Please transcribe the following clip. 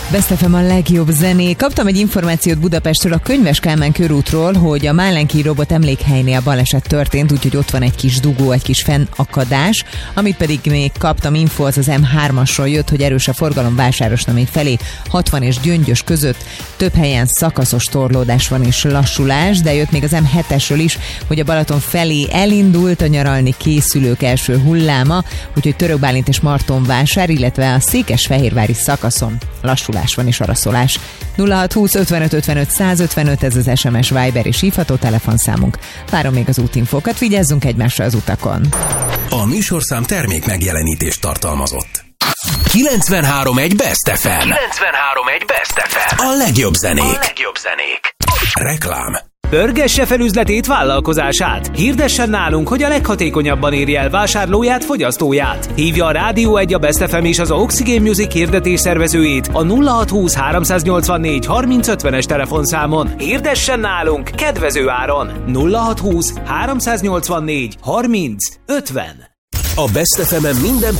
Best FM a legjobb zené. Kaptam egy információt Budapestről, a Könyves Kálmán körútról, hogy a Málnánki Robot emlékhelynél baleset történt, úgyhogy ott van egy kis dugó, egy kis fennakadás. Amit pedig még kaptam info, az M3-asról jött, hogy erős a forgalom Vásárosnamény felé, 60 és Gyöngyös között. Több helyen szakaszos torlódás van és lassulás, de jött még az M7-esről is, hogy a Balaton felé elindult a nyaralni készülők első hulláma, úgyhogy Török Bálint és Martonvásár, illetve a Székesfehérvári szakaszon lassulás van és araszolás. 0620 55 55 155, ez az SMS, Viber és hívható telefonszámunk. Várom még az útinfókat, vigyázzunk egymásra az utakon. A műsorszám termék megjelenítést tartalmazott. 93.1 Best FM. 93.1 Best FM. A legjobb zenék. Reklám. Pörgesse fel üzletét, vállalkozását. Hirdessen nálunk, hogy a leghatékonyabban érje el vásárlóját, fogyasztóját. Hívja a Rádió 1, a Best FM és az Oxygen Music hirdetés szervezőjét a 0620 384 30 50-es telefonszámon. Hirdessen nálunk kedvező áron. 0620 384 30 50. A Best FM-en minden